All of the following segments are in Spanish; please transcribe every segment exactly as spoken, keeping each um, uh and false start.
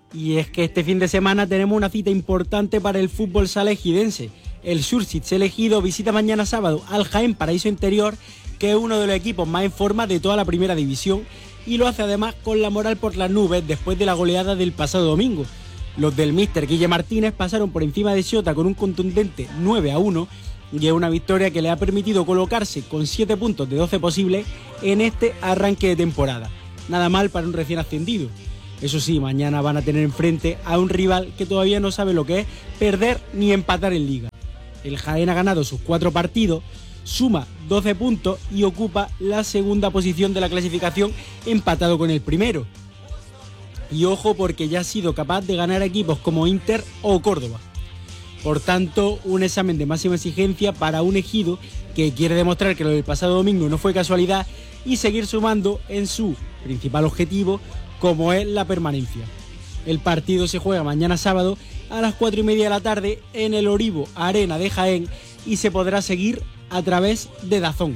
Y es que este fin de semana tenemos una cita importante para el fútbol sala ejidense. El Surseeds elegido visita mañana sábado al Jaén Paraíso Interior, que es uno de los equipos más en forma de toda la primera división, y lo hace además con la moral por las nubes después de la goleada del pasado domingo. Los del míster Guille Martínez pasaron por encima de Xota con un contundente nueve a uno, y es una victoria que le ha permitido colocarse con siete puntos de doce posibles en este arranque de temporada. Nada mal para un recién ascendido. Eso sí, mañana van a tener enfrente a un rival que todavía no sabe lo que es perder ni empatar en Liga. El Jaén ha ganado sus cuatro partidos, suma doce puntos y ocupa la segunda posición de la clasificación, empatado con el primero. Y ojo, porque ya ha sido capaz de ganar equipos como Inter o Córdoba. Por tanto, un examen de máxima exigencia para un ejido que quiere demostrar que lo del pasado domingo no fue casualidad y seguir sumando en su principal objetivo, como es la permanencia. El partido se juega mañana sábado a las cuatro y media de la tarde en el Oribo Arena de Jaén y se podrá seguir a través de DAZN.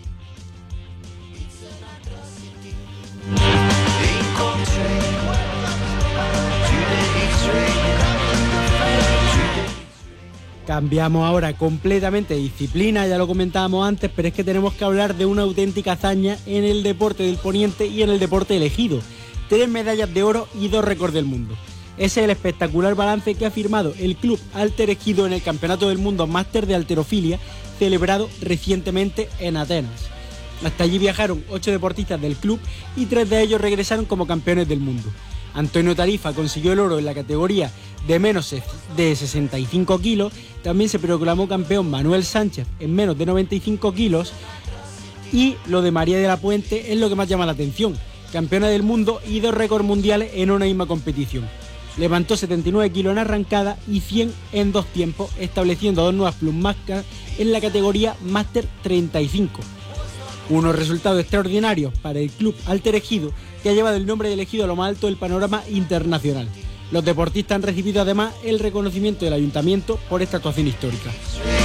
Cambiamos ahora completamente de disciplina, ya lo comentábamos antes, pero es que tenemos que hablar de una auténtica hazaña en el deporte del Poniente y en el deporte elegido. Tres medallas de oro y dos récords del mundo. Ese es el espectacular balance que ha firmado el Club Alter Ejido en el Campeonato del Mundo Máster de Halterofilia, celebrado recientemente en Atenas. Hasta allí viajaron ocho deportistas del club y tres de ellos regresaron como campeones del mundo. Antonio Tarifa consiguió el oro en la categoría de menos de sesenta y cinco kilos, también se proclamó campeón Manuel Sánchez en menos de noventa y cinco kilos, y lo de María de la Puente es lo que más llama la atención, campeona del mundo y dos récords mundiales en una misma competición. Levantó setenta y nueve kilos en arrancada y cien en dos tiempos, estableciendo dos nuevas plusmarcas en la categoría Máster treinta y cinco. Unos resultados extraordinarios para el Club Alter Ejido, que ha llevado el nombre del ejido a lo más alto del panorama internacional. Los deportistas han recibido además el reconocimiento del ayuntamiento por esta actuación histórica.